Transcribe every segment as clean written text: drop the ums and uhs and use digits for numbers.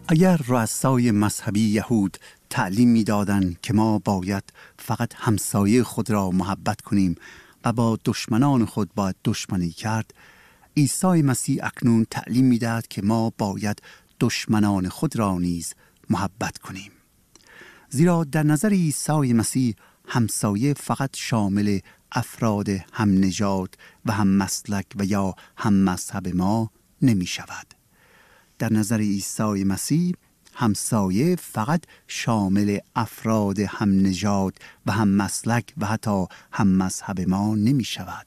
اگر رؤسای مذهبی یهود تعلیم می‌دادند که ما باید فقط همسایه خود را محبت کنیم و با دشمنان خود باید دشمنی کرد، عیسی مسیح اکنون تعلیم می‌دهد که ما باید دشمنان خود را نیز محبت کنیم. زیرا در نظر عیسی مسیح همسایه فقط شامل افراد هم نژاد و هم مسلک و یا هم مذهب ما نمی شود. در نظر عیسی مسیح همسایه فقط شامل افراد هم نژاد و هم مسلک و حتی هم مذهب ما نمی شود.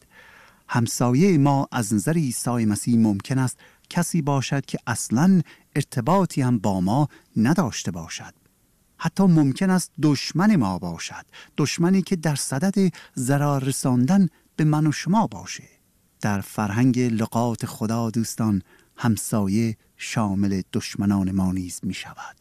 همسایه ما از نظر عیسی مسیح ممکن است کسی باشد که اصلاً ارتباطی هم با ما نداشته باشد. حتی ممکن است دشمن ما باشد، دشمنی که در صدد ضرر رساندن به من و شما باشه. در فرهنگ لغات خدا دوستان، همسایه شامل دشمنان ما نیز می شود.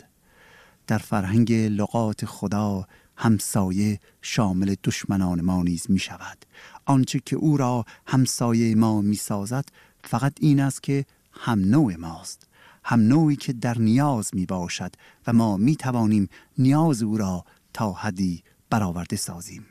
در فرهنگ لغات خدا همسایه شامل دشمنان ما نیز می شود. آنچه که او را همسایه ما می سازد فقط این است که هم نوع ماست، هم نوعی که در نیاز می باشد و ما می توانیم نیاز او را تا حدی برآورده سازیم.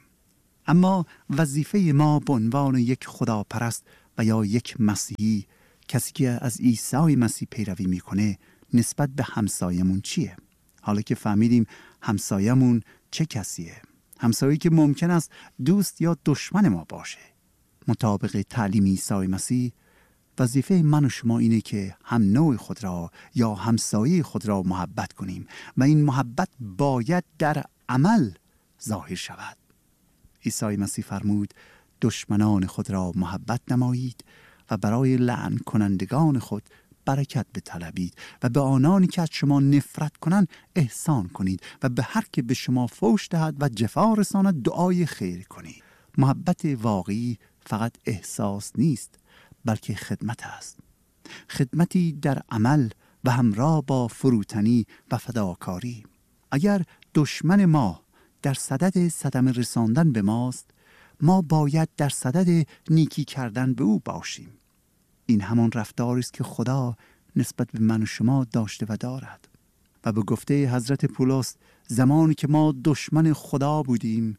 اما وظیفه ما به عنوان یک خداپرست و یا یک مسیحی، کسی که از عیسی مسیح پیروی میکنه، نسبت به همسایمون چیه؟ حالا که فهمیدیم همسایمون چه کسیه، همسایه‌ای که ممکن است دوست یا دشمن ما باشه، مطابق تعلیم عیسی مسیح وظیفه من و شما اینه که هم نوع خود را یا همسایه خود را محبت کنیم و این محبت باید در عمل ظاهر شود. عیسی مسیح فرمود دشمنان خود را محبت نمایید و برای لعن کنندگان خود برکت بطلبید و به آنانی که از شما نفرت کنند احسان کنید و به هر که به شما فحش دهد و جفا رساند دعای خیر کنید. محبت واقعی فقط احساس نیست، بلکه خدمت است. خدمتی در عمل و همراه با فروتنی و فداکاری. اگر دشمن ما در صدد صدمه رساندن به ماست، ما باید در صدد نیکی کردن به او باشیم. این همان رفتاری است که خدا نسبت به من و شما داشته و دارد. و به گفته حضرت پولس، زمانی که ما دشمن خدا بودیم،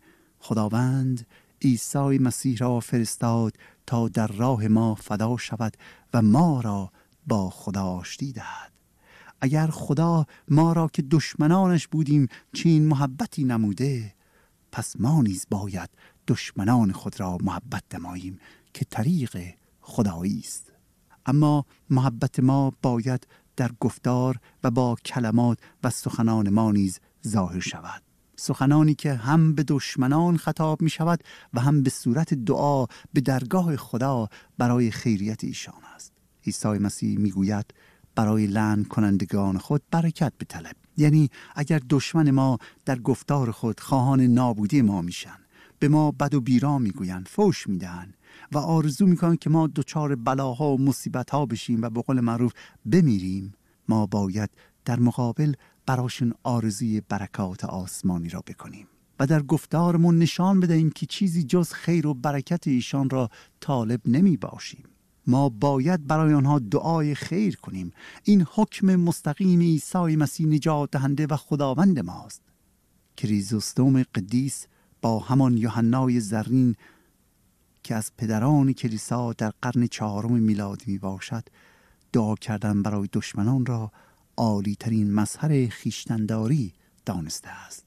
خداوند عیسی مسیح را فرستاد تا در راه ما فدا شود و ما را با خدا آشتی دهد. اگر خدا ما را که دشمنانش بودیم چنین محبتی نموده، پس ما نیز باید دشمنان خود را محبت نماییم که طریق خدایی است. اما محبت ما باید در گفتار و با کلمات و سخنان ما نیز ظاهر شود. سخنانی که هم به دشمنان خطاب می شود و هم به صورت دعا به درگاه خدا برای خیریت ایشان است. عیسی مسیح می گوید برای لعن کنندگان خود برکت بطلب. یعنی اگر دشمن ما در گفتار خود خواهان نابودی ما میشن، به ما بد و بیرا میگوین، فحش میدهن و آرزو میکنن که ما دچار بلاها و مصیبتها بشیم و به قول معروف بمیریم، ما باید در مقابل براشون آرزوی برکات آسمانی را بکنیم و در گفتارمون نشان بدهیم که چیزی جز خیر و برکت ایشان را طالب نمی باشیم. ما باید برای آنها دعای خیر کنیم. این حکم مستقیم عیسی مسیح نجات دهنده و خداوند ماست. کریزوستوم قدیس با همان یوحنای زرین که از پدران کلیسا در قرن 4 میلادی می باشد، دعا کردن برای دشمنان را عالی ترین مظهر خویشتن‌داری دانسته است.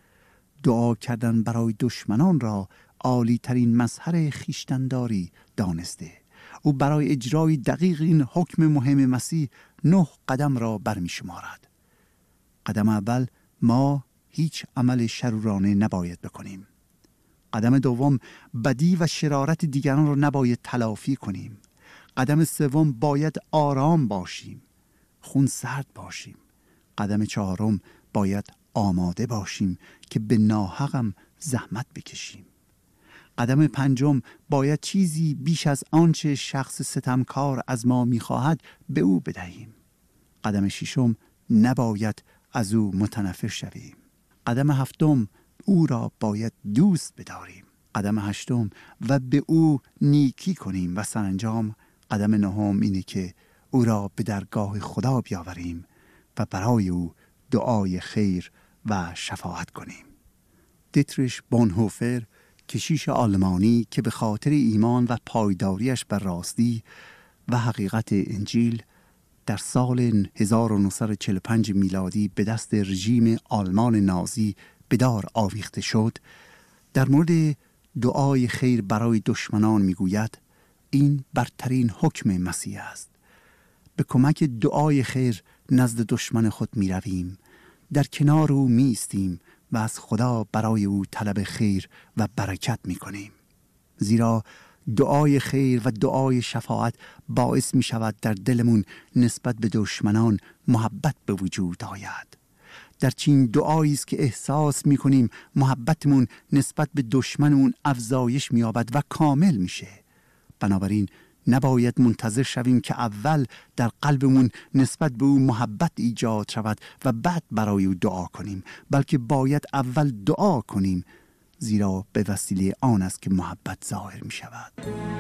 دعا کردن برای دشمنان را عالی ترین مظهر خویشتن‌داری دانسته. او برای اجرای دقیق این حکم مهم مسیح 9 قدم را برمی شمارد. قدم اول، ما هیچ عمل شرورانه نباید بکنیم. قدم دوم، بدی و شرارت دیگران را نباید تلافی کنیم. قدم سوم، باید آرام باشیم، خون سرد باشیم. قدم چهارم، باید آماده باشیم که به ناحقم زحمت بکشیم. قدم پنجم، باید چیزی بیش از آنچه شخص ستمکار از ما می‌خواهد به او بدهیم. قدم ششم، نباید از او متنفر شویم. قدم هفتم، او را باید دوست بداریم. قدم هشتم، و به او نیکی کنیم. و سرانجام قدم نهم اینه که او را به درگاه خدا بیاوریم و برای او دعای خیر و شفاعت کنیم. دیتریش بونهوفر، کشیش آلمانی که به خاطر ایمان و پایداریش بر راستی و حقیقت انجیل در سال 1945 میلادی به دست رژیم آلمان نازی به دار آویخته شد، در مورد دعای خیر برای دشمنان میگوید این برترین حکم مسیح است. به کمک دعای خیر نزد دشمن خود می رویم، در کنار او می ایستیم و از خدا برای او طلب خیر و برکت می کنیم. زیرا دعای خیر و دعای شفاعت باعث می شود در دلمون نسبت به دشمنان محبت به وجود آید. در چین دعایی است که احساس می کنیم محبتمون نسبت به دشمنمون افزایش می یابد و کامل میشه. بنابراین نباید منتظر شویم که اول در قلبمون نسبت به او محبت ایجاد شود و بعد برای او دعا کنیم، بلکه باید اول دعا کنیم، زیرا به وسیله آن است که محبت ظاهر می شود.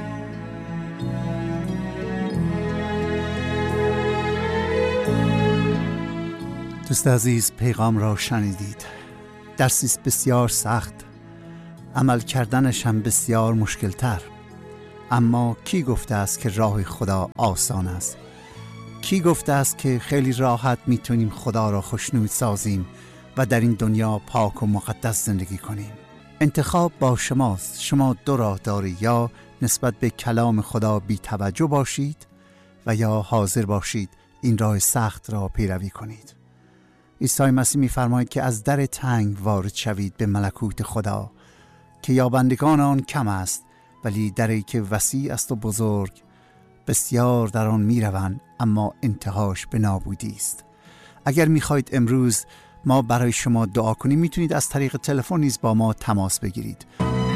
دوست عزیز، پیغام را شنیدید. درسی است بسیار سخت، عمل کردنش هم بسیار مشکلتر. اما کی گفته است که راه خدا آسان است؟ کی گفته است که خیلی راحت میتونیم خدا را خوشنود سازیم و در این دنیا پاک و مقدس زندگی کنیم؟ انتخاب با شماست. شما دو راه دارید، یا نسبت به کلام خدا بی توجه باشید و یا حاضر باشید این راه سخت را پیروی کنید. عیسی مسیح می‌فرماید که از در تنگ وارد شوید به ملکوت خدا که یابندگان آن کم است، ولی دری که وسیع است و بزرگ، بسیار در آن می‌روند اما انتهاش به نابودی است. اگر می‌خواهید امروز ما برای شما دعا کنیم، میتونید از طریق تلفن نیز با ما تماس بگیرید.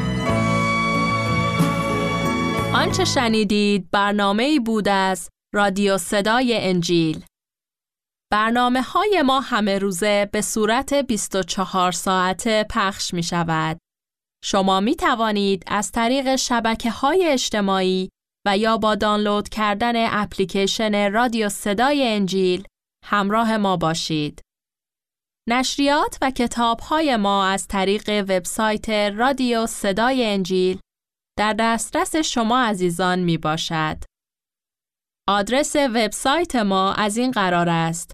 آنچه شنیدید برنامه‌ای بود از رادیو صدای انجیل. برنامه‌های ما همه روزه به صورت 24 ساعته پخش می شود. شما می توانید از طریق شبکه‌های اجتماعی و یا با دانلود کردن اپلیکیشن رادیو صدای انجیل همراه ما باشید. نشریات و کتاب‌های ما از طریق وبسایت رادیو صدای انجیل در دسترس شما عزیزان می باشد. آدرس وبسایت ما از این قرار است: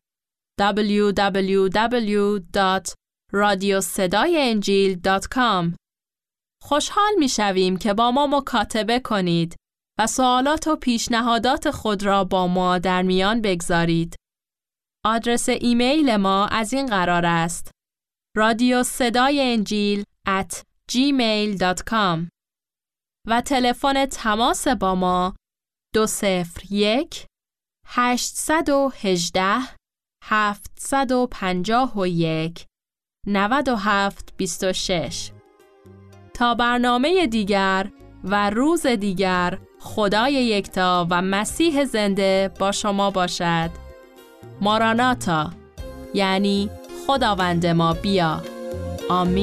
www.radiosedaienjil.com. خوشحال می شویم که با ما مکاتبه کنید و سوالات و پیشنهادات خود را با ما در میان بگذارید. آدرس ایمیل ما از این قرار است: radiosedaienjil@gmail.com و تلفن تماس با ما 201 818 751 9726. تا برنامه دیگر و روز دیگر، خدای یکتا و مسیح زنده با شما باشد. ماراناتا، یعنی خداوند ما بیا. آمین.